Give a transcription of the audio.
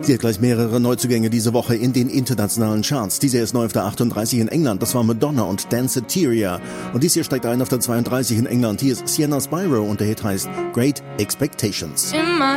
Sie hat gleich mehrere Neuzugänge diese Woche in den internationalen Charts. Diese ist neu auf der 38 in England. Das war Madonna und Danceteria. Und dies hier steigt ein auf der 32 in England. Hier ist Sienna Spyro und der Hit heißt Great Expectations. In my